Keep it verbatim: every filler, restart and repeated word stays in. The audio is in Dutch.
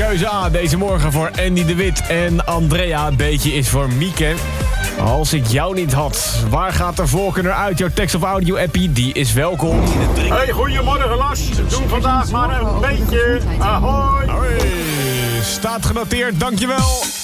keuze A deze morgen voor Andy de Wit en Andrea. Beetje is voor Mieke. Als ik jou niet had, waar gaat de voorkeur naar uit? Jouw tekst of audio appie, die is welkom. Hey, goedemorgen Las. Doe vandaag maar een beetje. Ahoy. Hoi. Staat genoteerd, dankjewel.